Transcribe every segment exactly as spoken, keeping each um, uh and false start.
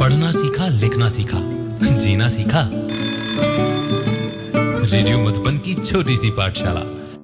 पढ़ना सीखा, लिखना सीखा, जीना सीखा। रेडियो मधुबन की छोटी सी पाठशाला।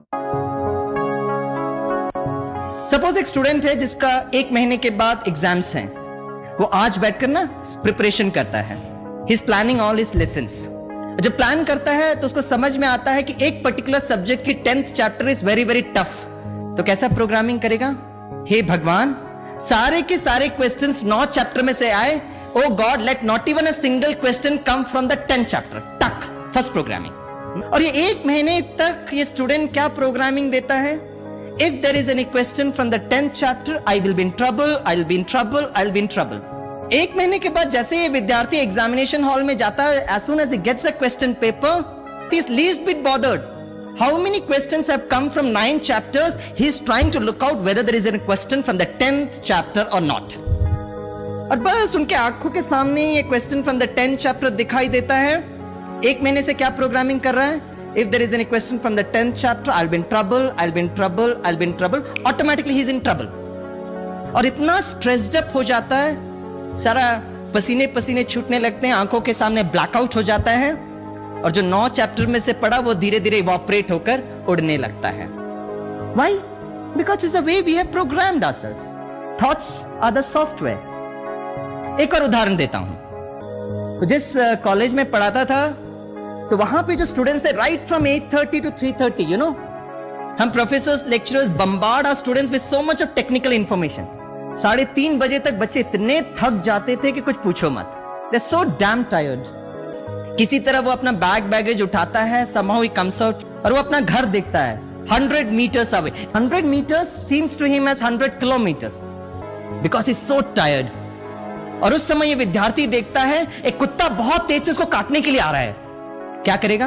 सपोज एक स्टूडेंट है जिसका एक महीने के बाद एग्जाम्स हैं। वो आज बैठकर ना प्रिपरेशन करता है। He is planning all his lessons. जब प्लान करता है तो उसको समझ में आता है कि एक पर्टिकुलर सब्जेक्ट की tenth chapter is very very tough. तो कैसा प्रोग्रामिंग करेगा? हे भगवान, सारे के सारे क्वेश्चंस नौ चैप्टर में से आए। ओ God, let not even a single question come from the tenth chapter. टक, फर्स्ट प्रोग्रामिंग। और ये एक महीने तक ये स्टूडेंट क्या प्रोग्रामिंग देता है? If there is any question from the tenth chapter, I will be in trouble, I will be in trouble, I will be in trouble. एक महीने के बाद जैसे ये विद्यार्थी एग्जामिनेशन हॉल में जाता है, as soon as he gets a question paper, he is least bit bothered. How many questions have come from nine chapters? He is trying to look out whether there is a question from the tenth chapter or not. और बस उनके आंखों के सामने ये question from the tenth chapter दिखाई देता है. एक महीने से क्या प्रोग्रामिंग कर रहा है? If there is any question from the tenth chapter, I will be in trouble, I will be in trouble, I will be in trouble. Automatically he is in trouble. और इतना स्ट्रेस्ड अप हो जाता है, सारा पसीने पसीने छूटने लगते हैं, आंखों के सामने ब्लैकआउट हो जाता है. और जो नौ चैप्टर में से पढ़ा वो धीरे धीरे इवॉपरेट होकर उड़ने लगता है. Why? Because it's the way we have programmed ourselves. Thoughts are the software. एक और उदाहरण देता हूं. तो जिस कॉलेज में पढ़ाता था, तो वहां पे जो स्टूडेंट्स थे, right from eight thirty two three thirty, you know, हम professors, lecturers bombard our students with so much of technical information. साढ़े तीन बजे तक बच्चे इतने थक जाते थे कि कुछ पूछो मत. They're so damn tired. किसी तरह वो अपना बैग बैगेज उठाता है, somehow he comes out, और वो अपना घर देखता है hundred meters away. Hundred meters seems to him as hundred kilometers because he's so tired. और उस समय ये विद्यार्थी देखता है एक कुत्ता बहुत तेज से उसको काटने के लिए आ रहा है. क्या करेगा?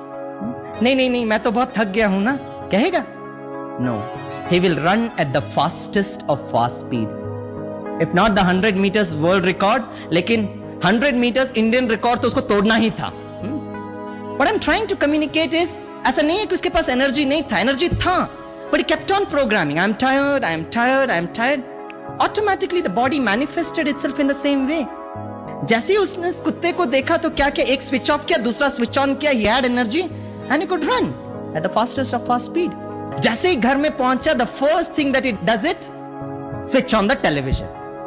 नहीं नहीं नहीं, मैं तो बहुत थक गया हूं ना, कहेगा? No, he will run at the fastest of fast speed. If not the hundred meters world record, लेकिन हंड्रेड meters इंडियन रिकॉर्ड तो उसको तोड़ना ही था. What I'm trying to communicate is, ऐसा नहीं है कि उसके पास एनर्जी नहीं था, एनर्जी था, but he kept on programming. I'm tired, I'm tired, I'm tired. Automatically the body manifested itself in the same way. जैसे ही उसने इस कुत्ते को देखा तो क्या किया? एक स्विच ऑफ किया, दूसरा स्विच ऑन किया. He had energy and he could run at the fastest of fast speed. जैसे ही घर में पहुंचा, the first thing that he does it, switch on the television.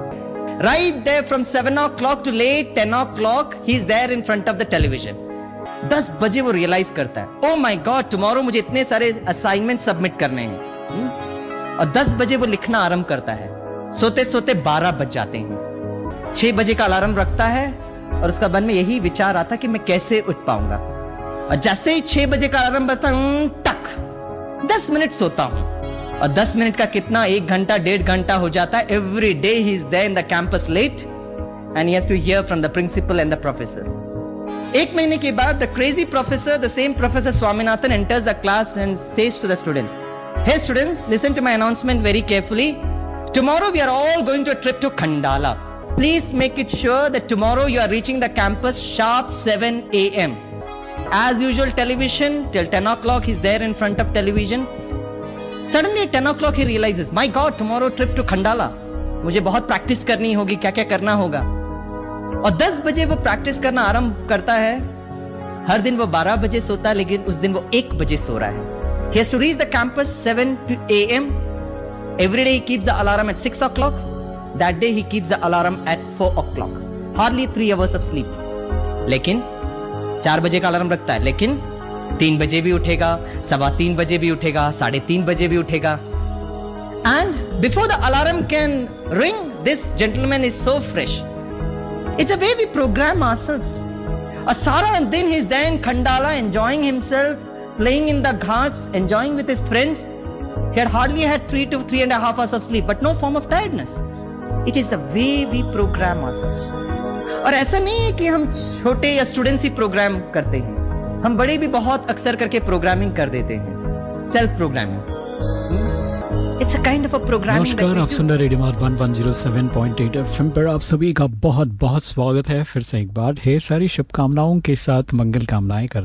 Right there from seven o'clock to late ten o'clock, he's there in front of the television. दस बजे वो realise करता है, oh my God, tomorrow मुझे इतने सारे assignment submit करने हैं. और दस बजे वो लिखना आरंभ करता है. सोते सोते बारह बज जाते हैं. छह बजे का अलार्म रखता है और उसका मन में यही विचार आता कि मैं कैसे उठ पाऊंगा. और जैसे ही छह बजे का अलार्म बजता है, टक, दस मिनट सोता हूं. और दस मिनट का कितना, एक घंटा, डेढ़ घंटा हो जाता है. Every day he is there in the campus late and he has to here from the principal and the professors. एक महीने के बाद the crazy professor, the same professor Swaminathan, enters the class and says to the student, hey students, listen to my announcement very carefully. Tomorrow we are all going to a trip to Khandala. Please make it sure that tomorrow you are reaching the campus sharp seven A M. As usual, television till ten o'clock he's there in front of television. Suddenly at ten o'clock he realizes, my God, tomorrow trip to Khandala. मुझे बहुत practice करनी होगी, क्या क्या करना होगा. और दस बजे वो प्रैक्टिस करना आरंभ करता है. हर दिन वो बारह बजे सोता है, लेकिन उस दिन वो एक बजे सो रहा है. He has to reach the campus seven a m. Every day he keeps the alarm at six o'clock. That day he keeps the alarm at four o'clock. Hardly three hours of sleep. लेकिन चार बजे का alarm रखता है, लेकिन तीन बजे भी उठेगा, सवा तीन बजे भी उठेगा, साढ़े तीन बजे भी उठेगा. And before the alarm can ring, this gentleman is so fresh. It's a way we programme ourselves. और सारा दिन he is there in Khandala, enjoying himself, playing in the Ghats, enjoying with his friends. He had hardly had three to three and a half hours of sleep, but no form of tiredness. It is the way we program ourselves. और ऐसा नहीं है कि हम छोटे या students ही programme करते हैं, हम बड़े भी बहुत अक्सर करके प्रोग्रामिंग कर देते हैं. Self programming, it's a kind of a programming. नमस्कार, आप सुन रहे radio Madhuban one zero seven point eight FM पर आप सभी का बहुत बहुत स्वागत है. फिर से एक बार ढेर सारी शुभकामनाओं के साथ मंगल कामनाएं कर